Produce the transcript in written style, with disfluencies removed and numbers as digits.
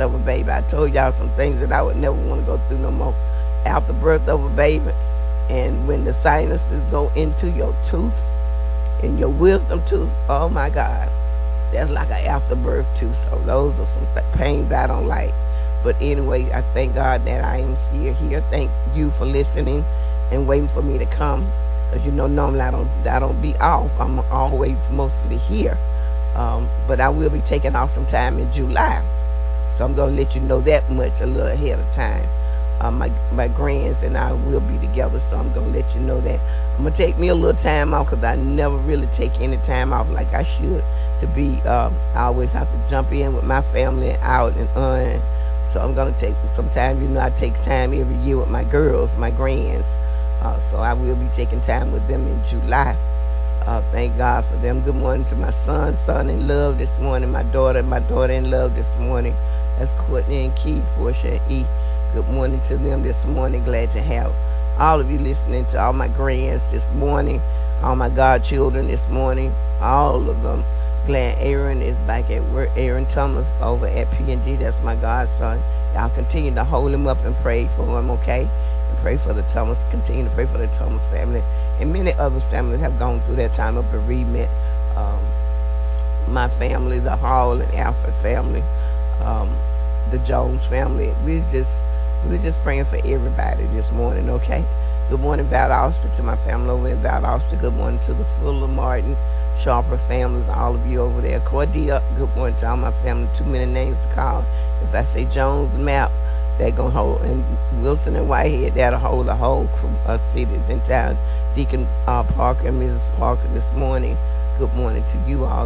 of a baby. I told y'all some things that I would never want to go through no more. After birth of a baby, and when the sinuses go into your tooth and your wisdom tooth, oh my God, that's like an afterbirth too. So those are some pains I don't like. But anyway, I thank God that I am still here. Thank you for listening and waiting for me to come. Cause normally I don't be off. I'm always mostly here. But I will be taking off some time in July. So I'm gonna let you know that much a little ahead of time. My grands and I will be together, so I'm gonna let you know that. I'm gonna take me a little time off because I never really take any time off like I should. To be, I always have to jump in with my family out and on. So I'm gonna take some time. I take time every year with my girls, my grands. So I will be taking time with them in July. Thank God for them. Good morning to my son in love this morning. My daughter in love this morning. That's Courtney and Keith, Portia and E. Good morning to them this morning. Glad to have all of you listening, to all my grands this morning, all my godchildren this morning, all of them. Glad Aaron is back at work. Aaron Thomas over at P&G. That's my godson. Y'all continue to hold him up and pray for him, okay? And pray for the Thomas. Continue to pray for the Thomas family. And many other families have gone through that time of bereavement. My family, the Hall and Alfred family, the Jones family. We're just praying for everybody this morning, okay? Good morning, Valdosta, to my family over in Valdosta. Good morning to the Fuller, Martin, Sharper families, all of you over there. Cordia, good morning to all my family. Too many names to call. If I say Jones Map, they're going to hold, and Wilson and Whitehead, that'll hold the whole cities in town. Deacon Parker and Mrs. Parker this morning. Good morning to you all.